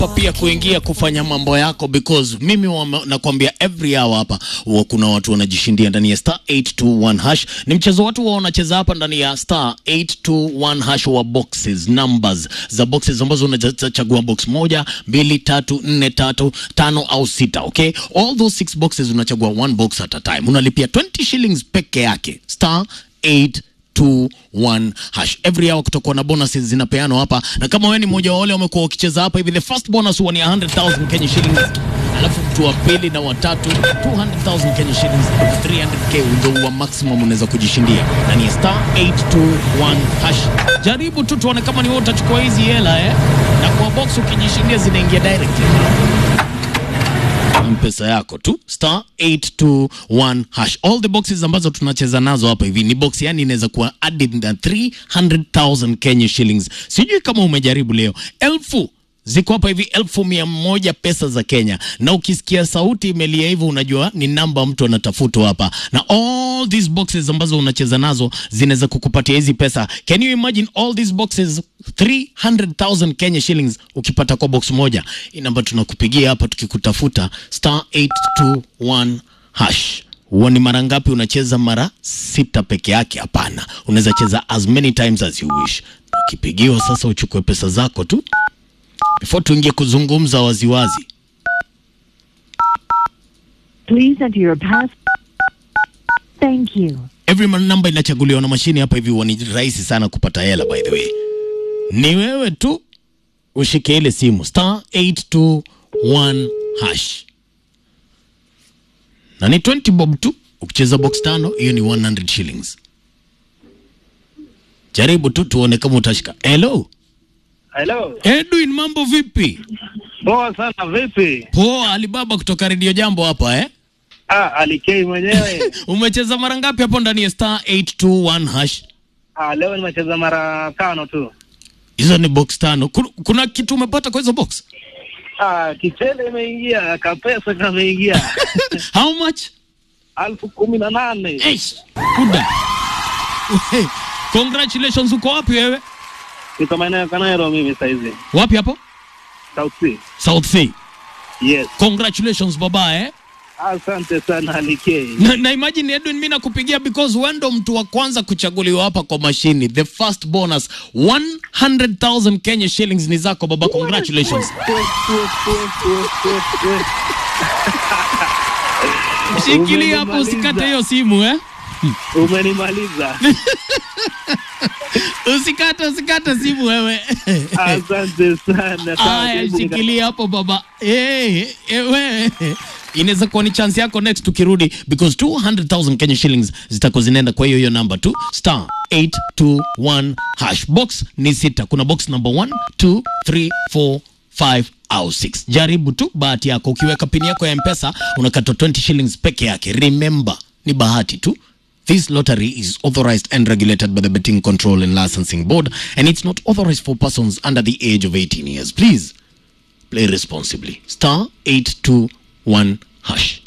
hapa pia kuingia kufanya mambo yako, because mimi nakwambia every hour hapa kuna watu wanajishindia ndani ya star 821 hash. Ni mchezo watu wanacheza hapa ndani ya star 821 hash wa boxes, numbers za boxes ambazo unachagua box 1, 2, 3, 4, 3, 5 au 6. Okay, all those 6 boxes unachagua one box at a time. Unalipia 20 shillings peke yake. Star 821 hash. Every hour kutakuwa na bonuses zinapeanwa hapa, na kama wewe ni mmoja wa wale wamekuwa wakicheza hapa hivi, the first bonus huwa ni 100,000 Kenya shillings, alafu mtu wa pili na watatu 200,000 Kenya shillings, 300k ndio wa maximum unaweza kujishindia, na ni star 821 hash. Jaribu tu tuone kama ni wewe utachukua hizi hela na kwa box ukijishindia zinaingia directly pesa yako tu. Star 821 hash. All the boxes ambazo tunacheza nazo hapa hivi ni box, yani inaweza kuwa added na 300,000 Kenya shillings. Sijui kama umejaribu leo. Elfu ziko hapa hivi, 1,100 pesa za Kenya, na ukisikia sauti imelia hivyo unajua ni namba mtu anatafutwa hapa, na all these boxes ambazo unacheza nazo zinaweza kukupatia hizi pesa. Can you imagine all these boxes, 300,000 Kenya shillings ukipata kwa box moja? Hii namba tunakupigia hapa tukikutafuta, star 821 hash. Uone mara ngapi unacheza? Mara 6 peke yake? Hapana, unaweza cheza as many times as you wish. Ukipigiwa sasa uchukue pesa zako tu. Before tuingie kuzungumza waziwazi, please enter your pass. Thank you. Every number inachaguliwa na mashini hapa hivi, ni rahisi sana kupata hela. By the way, ni wewe tu ushike ile simu, star 821 hash, na ni 20 bob tu. Ukicheza box 5 hiyo ni 100 shillings. Jaribu tu tuone kama utashika. Hello. Hello. Edwin, mambo vipi? Poa sana, vipi? Poa, Alibaba kutoka Radio Jambo hapa Alikei mwenyewe. Umecheza mara ngapi hapo ndani ya star 821 hash? Leo nimecheza mara 5 tu. Hizo ni box 5. Kuna kitu umepata kwa hizo box? Kitele imeingia, kapesa kameingia. How much? 18,000. Eish, kuda. Congratulations, uko wapi wewe? Niko maeneo ya Kanairo mimi saizi. Wapi hapo? South Sea. South Sea. Yes. Congratulations baba Asante sana Alikei. Na imagine Edwin, mimi nakupigia because wewe ndo mtu wa kwanza kuchaguliwa hapa kwa mashini. The first bonus 100,000 Kenya shillings ni zako baba. Congratulations. Shikilia hapo, usikate hiyo simu Umenimaliza. Usikate simu wewe. Asante sana. Aya, shikilia hapo baba. Wewe inaweza kuwa ni chance yako next tukirudi, because 200,000 Kenya shillings zitakuwa zinaenda kwa hiyo namba tu, star 821 hash. Box ni 6. Kuna box number 1, 2, 3, 4, 5 au 6. Jaribu tu bahati yako. Ukiweka pin yako ya M-Pesa unakata 20 shillings peke yake. Remember, ni bahati tu. This lottery is authorized and regulated by the Betting Control and Licensing Board, and it's not authorized for persons under the age of 18 years. Please play responsibly. Star 821 hash.